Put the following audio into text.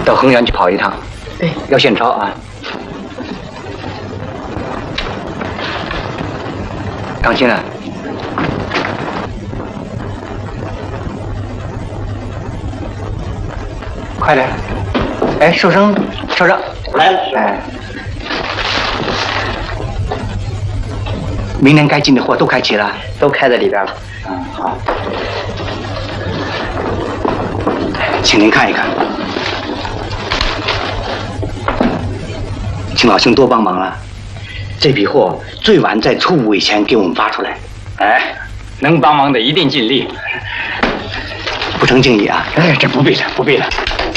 到恒源去跑一趟。 对， 要现钞啊。当心啊！快点！哎，寿生， 来了。 哎，明年该进的货都开齐了， 都开在里边了。 嗯，好，请您看一看，请老兄多帮忙了。这批货最晚在初5以前给我们发出来。 哎，能帮忙的一定尽力。 不成敬意啊！ 哎，这不必了，不必了。